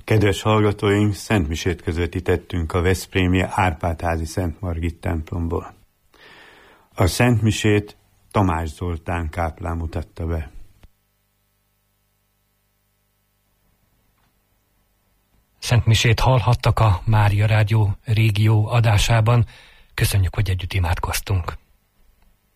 Kedves hallgatóink, szentmisét közvetítettünk a veszprémi Árpád-házi Szent Margit templomból. A szentmisét Tamás Zoltán káplán mutatta be. Szentmisét hallhattak a Mária Rádió régió adásában. Köszönjük, hogy együtt imádkoztunk.